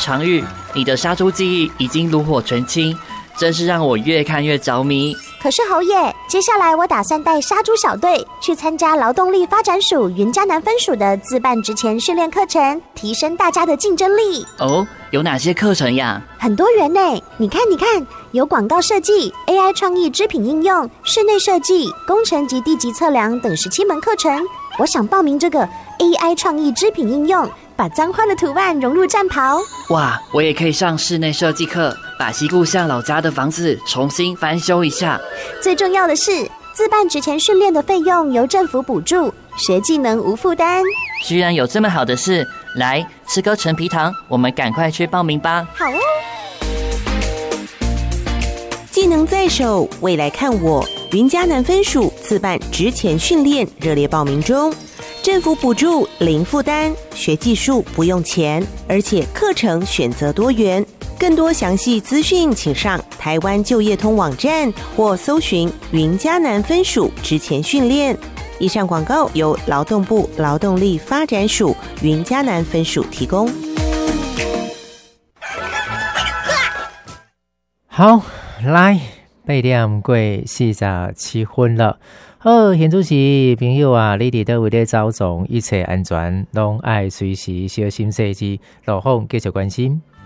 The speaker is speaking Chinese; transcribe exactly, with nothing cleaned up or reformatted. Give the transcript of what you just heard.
常玉，你的杀猪技艺已经炉火纯青，真是让我越看越着迷。 可是侯爷，接下来我打算带杀猪小队去参加劳动力发展署云嘉南分署的自办职前训练课程，提升大家的竞争力。 哦，有哪些课程呀？ 很多元呢，你看你看，有广告设计、A I 创意织品应用、室内设计、工程及地级测量等十七门课程。我想报名这个 A I 创意织品应用，把脏花的图案融入战袍。 哇，我也可以上室内设计课，把西故乡老家的房子重新翻修一下。 最重要的是，自办职前训练的费用由政府补助，学技能无负担。 居然有这么好的事！来，吃颗陈皮糖，我们赶快去报名吧。 好哦。 技能在手，未来看我。云嘉南分署自办职前训练热烈报名中，政府补助零负担，学技术不用钱，而且课程选择多元。更多详细资讯请上台湾就业通网站或搜寻云嘉南分署职前训练。以上广告由劳动部劳动力发展署云嘉南分署提供。 好，来八点过四十七分了。好，现主是朋友啊，你伫倒位咧走总，一切安全，拢爱随时小心设置，路况继续关心。